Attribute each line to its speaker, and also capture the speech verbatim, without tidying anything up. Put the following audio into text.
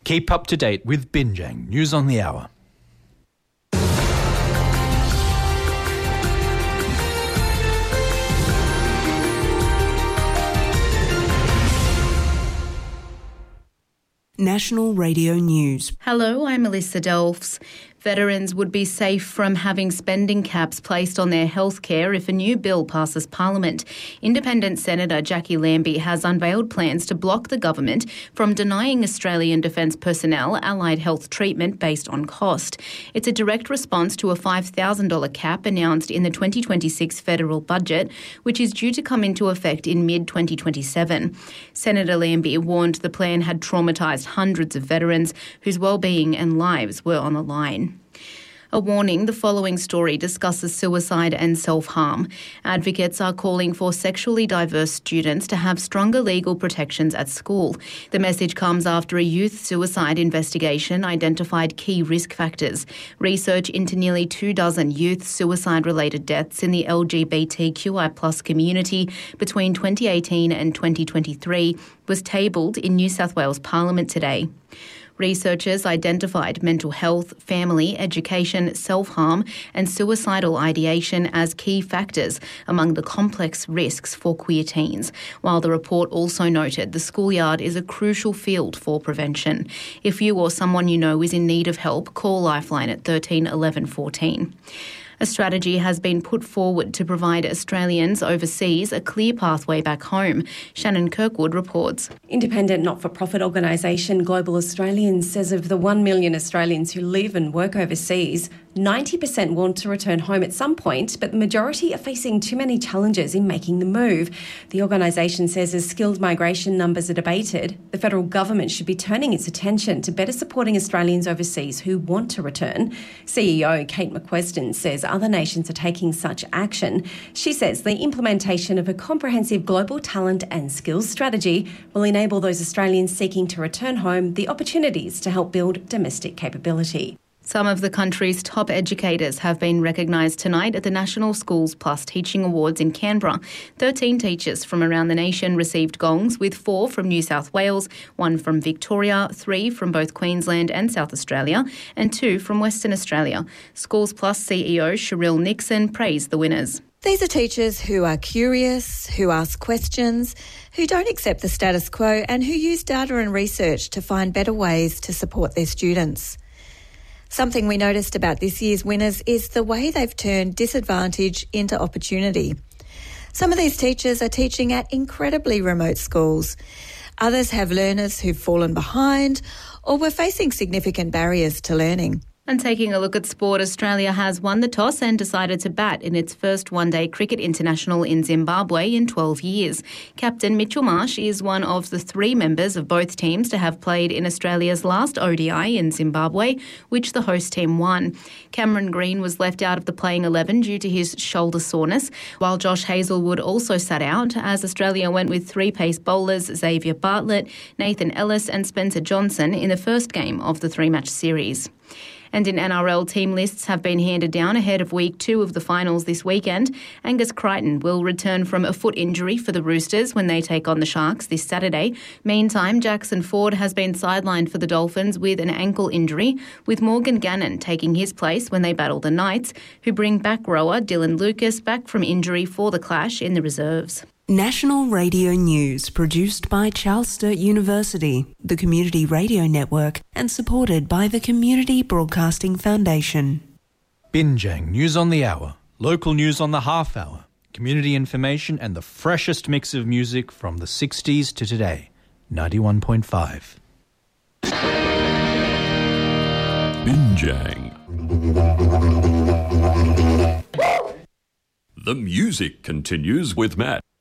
Speaker 1: Keep up to date with Binjang News on the Hour.
Speaker 2: National Radio News.
Speaker 3: Hello, I'm Melissa Delfs. Veterans would be safe from having spending caps placed on their healthcare if a new bill passes Parliament. Independent Senator Jackie Lambie has unveiled plans to block the government from denying Australian Defence personnel allied health treatment based on cost. It's a direct response to a five thousand dollars cap announced in the twenty twenty-six federal budget, which is due to come into effect in mid twenty twenty-seven. Senator Lambie warned the plan had traumatised hundreds of veterans whose well-being and lives were on the line. A warning, the following story discusses suicide and self-harm. Advocates are calling for sexually diverse students to have stronger legal protections at school. The message comes after a youth suicide investigation identified key risk factors. Research into nearly two dozen youth suicide-related deaths in the L G B T Q I plus community between twenty eighteen and twenty twenty-three was tabled in New South Wales Parliament today. Researchers identified mental health, family, education, self-harm and suicidal ideation as key factors among the complex risks for queer teens, while the report also noted the schoolyard is a crucial field for prevention. If you or someone you know is in need of help, call Lifeline at thirteen eleven fourteen. A strategy has been put forward to provide Australians overseas a clear pathway back home. Shannon Kirkwood reports.
Speaker 4: Independent not-for-profit organisation Global Australians says of the one million Australians who live and work overseas, ninety percent want to return home at some point, but the majority are facing too many challenges in making the move. The organisation says as skilled migration numbers are debated, the federal government should be turning its attention to better supporting Australians overseas who want to return. C E O Kate McQueston says other nations are taking such action. She says the implementation of a comprehensive global talent and skills strategy will enable those Australians seeking to return home the opportunities to help build domestic capability.
Speaker 3: Some of the country's top educators have been recognised tonight at the National Schools Plus Teaching Awards in Canberra. Thirteen teachers from around the nation received gongs, with four from New South Wales, one from Victoria, three from both Queensland and South Australia, and two from Western Australia. Schools Plus C E O Cheryl Nixon praised the winners.
Speaker 5: These are teachers who are curious, who ask questions, who don't accept the status quo, and who use data and research to find better ways to support their students. Something we noticed about this year's winners is the way they've turned disadvantage into opportunity. Some of these teachers are teaching at incredibly remote schools. Others have learners who've fallen behind or were facing significant barriers to learning.
Speaker 3: And taking a look at sport, Australia has won the toss and decided to bat in its first one-day cricket international in Zimbabwe in twelve years. Captain Mitchell Marsh is one of the three members of both teams to have played in Australia's last O D I in Zimbabwe, which the host team won. Cameron Green was left out of the playing eleven due to his shoulder soreness, while Josh Hazlewood also sat out as Australia went with three pace bowlers Xavier Bartlett, Nathan Ellis and Spencer Johnson in the first game of the three-match series. And in N R L, team lists have been handed down ahead of week two of the finals this weekend. Angus Crichton will return from a foot injury for the Roosters when they take on the Sharks this Saturday. Meantime, Jackson Ford has been sidelined for the Dolphins with an ankle injury, with Morgan Gannon taking his place when they battle the Knights, who bring back rower Dylan Lucas back from injury for the clash in the reserves.
Speaker 2: National Radio News, produced by Charles Sturt University, the Community Radio Network, and supported by the Community Broadcasting Foundation.
Speaker 1: Binjang News on the Hour, local news on the half hour, community information and the freshest mix of music from the sixties to today. ninety-one point five.
Speaker 6: Binjang. The music continues with Matt.